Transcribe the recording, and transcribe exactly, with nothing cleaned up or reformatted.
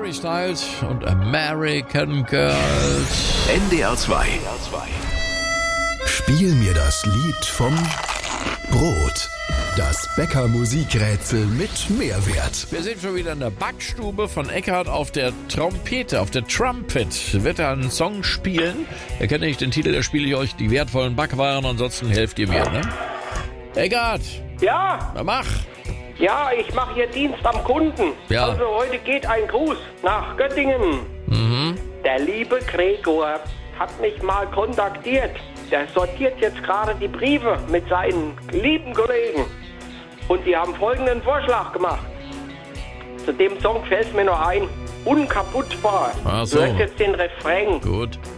Harry Styles und American Girls. N D R zwei. Spiel mir das Lied vom Brot. Das Bäcker-Musikrätsel mit Mehrwert. Wir sind schon wieder in der Backstube von Eckhard auf der Trompete, auf der Trumpet. Wird er einen Song spielen? Erkenne ich den Titel, da spiele ich euch die wertvollen Backwaren, ansonsten helft ihr mir, ne? Eckhard! Ja? Na mach! Ja, ich mache hier Dienst am Kunden. Ja. Also heute geht ein Gruß nach Göttingen. Mhm. Der liebe Gregor hat mich mal kontaktiert. Der sortiert jetzt gerade die Briefe mit seinen lieben Kollegen. Und die haben folgenden Vorschlag gemacht. Zu dem Song fällt mir noch ein. Unkaputtbar. Ach so. Du hörst jetzt den Refrain. Gut.